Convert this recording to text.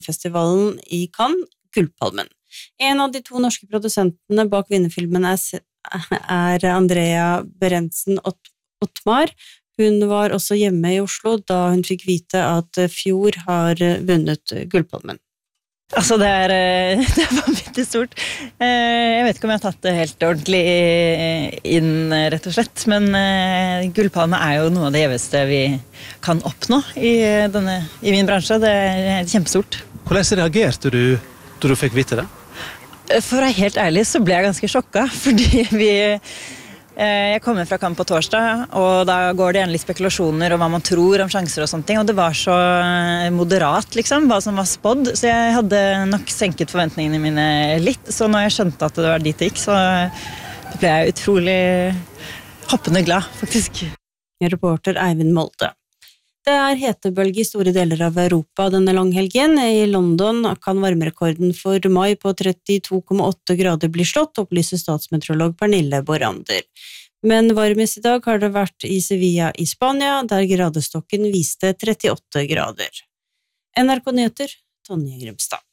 festivalen i Cannes, Gullpalmen. En av de 2 norske produsentene bak vinnerfilmen er Andrea Berentsen Ottmar. Hun var også hjemme i Oslo da hun fikk vite at Fjord har vunnet Gullpalmen. Altså, det er vanvittig stort. Jeg vet ikke om jeg har tatt det helt ordentlig inn, rett og slett, men Gullpalme er jo noe av det gjeveste vi kan oppnå i min bransje. Det er kjempestort. Hvordan reagerte du da du fikk vite det? For å være helt ærlig så ble jeg ganske sjokket, fordi jeg kommer fra Cannes på torsdag, og da går det gjerne litt spekulasjoner om hva man tror om sjanser og sånne ting, og det var så moderat, liksom, hva som var spådd, så jeg hadde nok senket forventningene mine litt, så når jeg skjønte at det var dit det gikk, så ble jeg utrolig hoppende glad, faktisk. Reporter Eivind Molde. Det er hetebølge i store deler av Europa denne langhelgen. I London kan varmerekorden for mai på 32,8 grader bli slått, opplyser statsmeteorolog Pernille Borander. Men varmest i dag har det vært i Sevilla i Spania, der gradestokken viste 38 grader. NRK Nyheter, Tonje Grimstad.